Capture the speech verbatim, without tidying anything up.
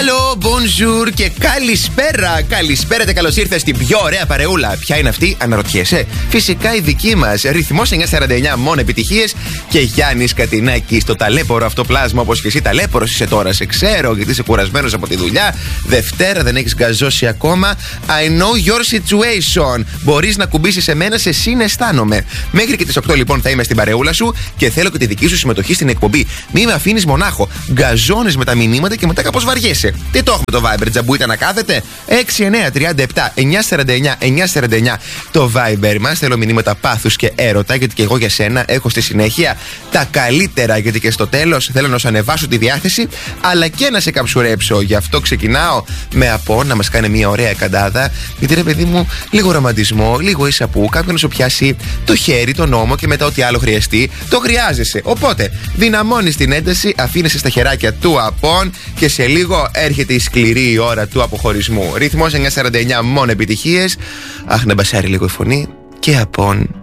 Hello, bonjour και καλησπέρα. Καλησπέρα και καλώς ήρθες στην πιο ωραία παρεούλα. Ποια είναι αυτή, αναρωτιέσαι? Φυσικά η δική μας. Ρυθμός εννιακόσια σαράντα εννιά, μόνο επιτυχίες. Και Γιάννης Κατινάκης στο ταλέπορο αυτό πλάσμα, όπως και εσύ ταλέπορος είσαι τώρα. Σε ξέρω, γιατί είσαι κουρασμένος από τη δουλειά. Δευτέρα, δεν έχεις γκαζώσει ακόμα. I know your situation. Μπορείς να κουμπίσεις εμένα, σε συναισθάνομαι. Μέχρι και τις οκτώ λοιπόν θα είμαι στην παρεούλα σου και θέλω και τη δική σου συμμετοχή στην εκπομπή. Μη με αφήνεις μονάχο. Γκαζώνεις με τα μηνύματα και μετά κάπως βαριέσαι. Τι το έχουμε το Viber, τζαμπούιτα να κάθεται. έξι εννιά τρία επτά εννιά σαράντα εννιά εννιά σαράντα εννιά το Viber μας. Θέλω μηνύματα πάθους και έρωτα, γιατί και εγώ για σένα έχω στη συνέχεια τα καλύτερα. Γιατί και στο τέλος θέλω να σου ανεβάσω τη διάθεση, αλλά και να σε καψουρέψω. Γι' αυτό ξεκινάω με από να μας κάνει μια ωραία καντάδα. Γιατί ρε παιδί μου, λίγο ρομαντισμό, λίγο ίσα-που, κάποιον να σου πιάσει το χέρι, τον ώμο και μετά ό,τι άλλο χρειαστεί, το χρειάζεσαι. Οπότε δυναμώνεις την ένταση, αφήνεσαι στα χεράκια του απόν και σε λίγο έρχεται η σκληρή ώρα του αποχωρισμού. Ρυθμός εννιακόσια σαράντα εννιά, μόνο επιτυχίες. Αχ, να μπασάρει λίγο η φωνή και απόν.